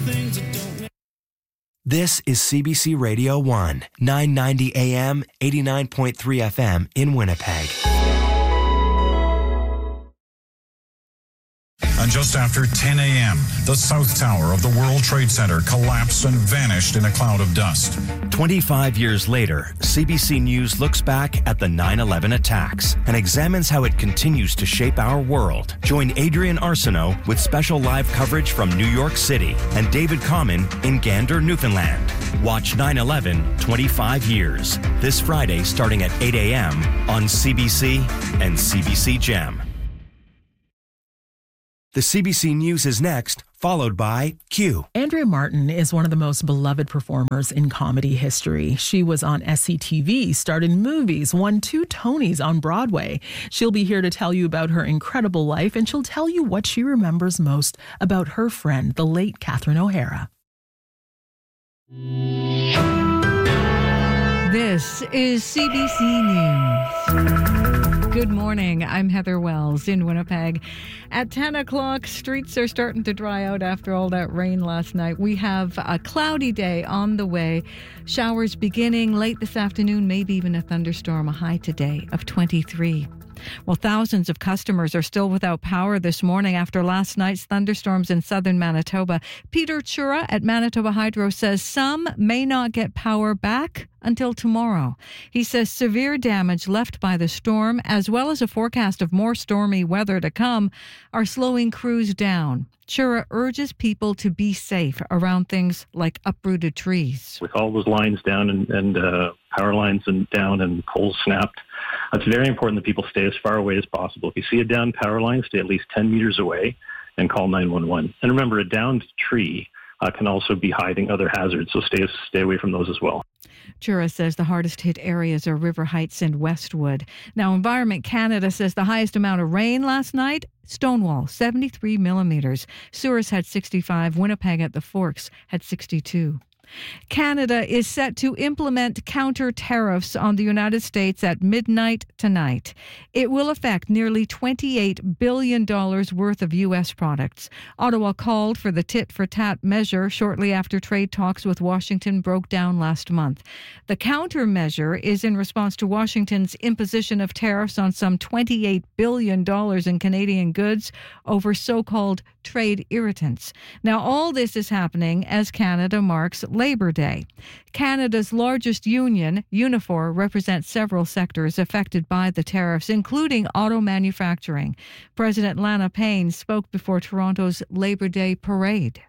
This is CBC Radio 1, 990 AM, 89.3 FM in Winnipeg. And just after 10 a.m., the South Tower of the World Trade Center collapsed and vanished in a cloud of dust. 25 years later, CBC News looks back at the 9/11 attacks and examines how it continues to shape our world. Join Adrian Arsenault with special live coverage from New York City and David Common in Gander, Newfoundland. Watch 9/11 25 years this Friday starting at 8 a.m. on CBC and CBC Gem. The CBC News is next, followed by Q. Andrea Martin is one of the most beloved performers in comedy history. She was on SCTV, starred in movies, won 2 Tonys on Broadway. She'll be here to tell you about her incredible life, and she'll tell you what she remembers most about her friend, the late Catherine O'Hara. This is CBC News. Good morning. I'm Heather Wells in Winnipeg. At 10 o'clock, streets are starting to dry out after all that rain last night. We have a cloudy day on the way. Showers beginning late this afternoon, maybe even a thunderstorm. A high today of 23. Well, thousands of customers are still without power this morning after last night's thunderstorms in southern Manitoba. Peter Chura at Manitoba Hydro says some may not get power back until tomorrow. He says severe damage left by the storm, as well as a forecast of more stormy weather to come, are slowing crews down. Chura urges people to be safe around things like uprooted trees. With all those lines down and power lines down and poles snapped, it's very important that people stay as far away as possible. If you see a downed power line, stay at least 10 meters away and call 911. And remember, a downed tree can also be hiding other hazards, so stay away from those as well. Chura says the hardest hit areas are River Heights and Westwood. Now, Environment Canada says the highest amount of rain last night, Stonewall, 73 millimeters. Souris had 65. Winnipeg at the Forks had 62. Canada is set to implement counter tariffs on the United States at midnight tonight. It will affect nearly $28 billion worth of U.S. products. Ottawa called for the tit-for-tat measure shortly after trade talks with Washington broke down last month. The countermeasure is in response to Washington's imposition of tariffs on some $28 billion in Canadian goods over so-called trade irritants. Now, all this is happening as Canada marks Labor Day. Canada's largest union, Unifor, represents several sectors affected by the tariffs, including auto manufacturing. President Lana Payne spoke before Toronto's Labor Day parade.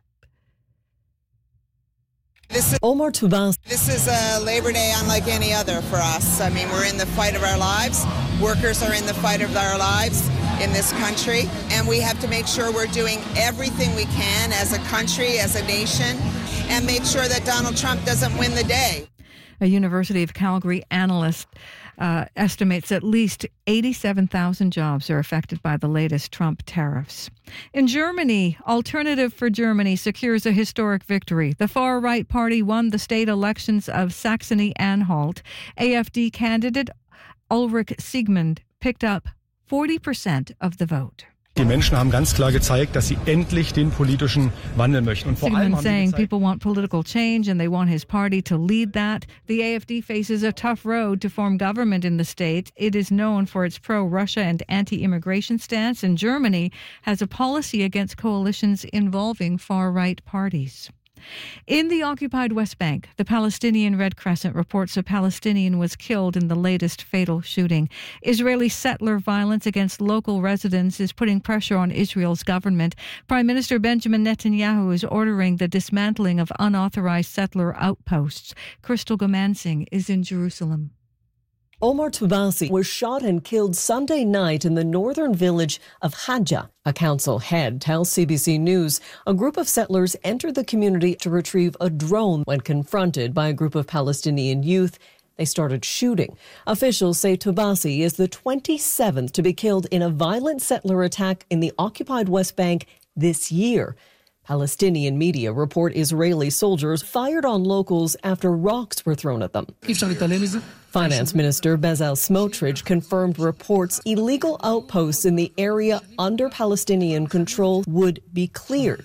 Omar Toubas. This is a Labor Day unlike any other for us. I mean, we're in the fight of our lives. Workers are in the fight of our lives in this country, and we have to make sure we're doing everything we can as a country, as a nation, and make sure that Donald Trump doesn't win the day. A University of Calgary analyst estimates at least 87,000 jobs are affected by the latest Trump tariffs. In Germany, Alternative for Germany secures a historic victory. The far-right party won the state elections of Saxony-Anhalt. AfD candidate Ulrich Siegmund picked up 40% of the vote. Die Menschen haben ganz klar gezeigt, dass sie endlich den politischen Wandel möchten. Und vor allem saying people want political change and they want his party to lead that. The AfD faces a tough road to form government in the state. It is known for its pro-Russia and anti-immigration stance, and Germany has a policy against coalitions involving far-right parties. In the occupied West Bank, the Palestinian Red Crescent reports a Palestinian was killed in the latest fatal shooting. Israeli settler violence against local residents is putting pressure on Israel's government. Prime Minister Benjamin Netanyahu is ordering the dismantling of unauthorized settler outposts. Crystal Gomansing is in Jerusalem. Omar Toubasi was shot and killed Sunday night in the northern village of Hadja. A council head tells CBC News a group of settlers entered the community to retrieve a drone. When confronted by a group of Palestinian youth, they started shooting. Officials say Toubasi is the 27th to be killed in a violent settler attack in the occupied West Bank this year. Palestinian media report Israeli soldiers fired on locals after rocks were thrown at them. Finance Minister Bezalel Smotrich confirmed reports illegal outposts in the area under Palestinian control would be cleared.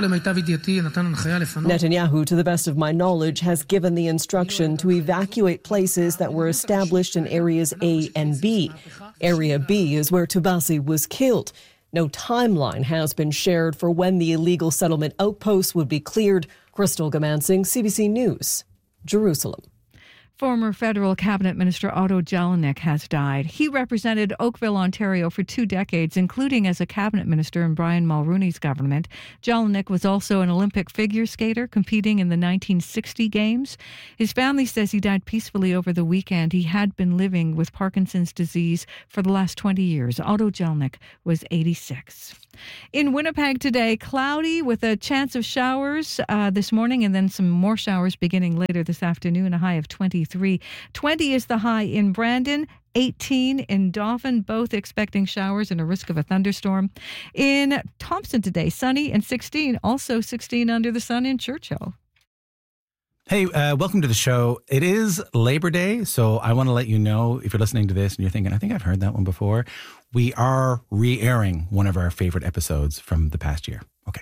Netanyahu, to the best of my knowledge, has given the instruction to evacuate places that were established in areas A and B. Area B is where Tubasi was killed. No timeline has been shared for when the illegal settlement outposts would be cleared. Crystal Gamansing, CBC News, Jerusalem. Former federal cabinet minister Otto Jelinek has died. He represented Oakville, Ontario for 2 decades, including as a cabinet minister in Brian Mulroney's government. Jelinek was also an Olympic figure skater competing in the 1960 Games. His family says he died peacefully over the weekend. He had been living with Parkinson's disease for the last 20 years. Otto Jelinek was 86. In Winnipeg today, cloudy with a chance of showers this morning and then some more showers beginning later this afternoon, a high of 23. 20 is the high in Brandon, 18 in Dauphin, both expecting showers and a risk of a thunderstorm. In Thompson today, sunny and 16, also 16 under the sun in Churchill. Hey, welcome to the show. It is Labor Day, so I want to let you know, if you're listening to this and you're thinking, I think I've heard that one before, we are re-airing one of our favorite episodes from the past year. Okay.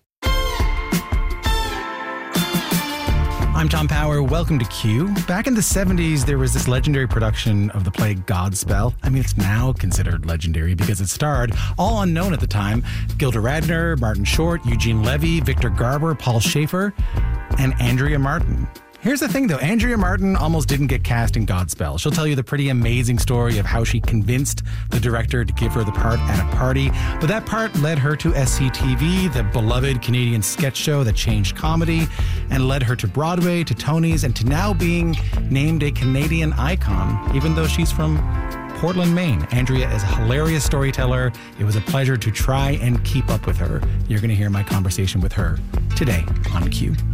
I'm Tom Power. Welcome to Q. Back in the 70s, there was this legendary production of the play Godspell. I mean, it's now considered legendary because it starred, all unknown at the time, Gilda Radner, Martin Short, Eugene Levy, Victor Garber, Paul Schaefer, and Andrea Martin. Here's the thing, though. Andrea Martin almost didn't get cast in Godspell. She'll tell you the pretty amazing story of how she convinced the director to give her the part at a party. But that part led her to SCTV, the beloved Canadian sketch show that changed comedy, and led her to Broadway, to Tony's, and to now being named a Canadian icon, even though she's from Portland, Maine. Andrea is a hilarious storyteller. It was a pleasure to try and keep up with her. You're going to hear my conversation with her today on Q.